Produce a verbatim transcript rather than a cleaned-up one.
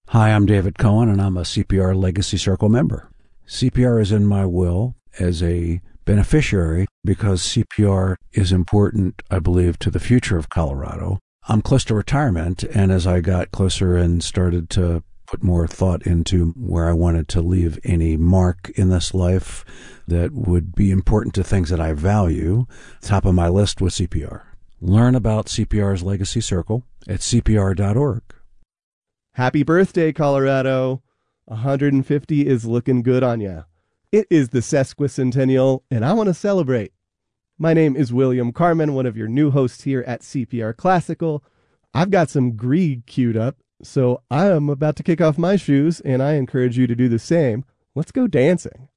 Hi, I'm David Cohen, and I'm a C P R Legacy Circle member. C P R is in my will as a beneficiary because C P R is important, I believe, to the future of Colorado. I'm close to retirement, and as I got closer and started to put more thought into where I wanted to leave any mark in this life that would be important to things that I value, top of my list was C P R. Learn about C P R's Legacy Circle at C P R dot org. Happy birthday, Colorado. one hundred fifty is looking good on ya. It is the sesquicentennial, and I want to celebrate. My name is William Carmen, one of your new hosts here at C P R Classical. I've got some Grieg queued up, so I am about to kick off my shoes, and I encourage you to do the same. Let's go dancing.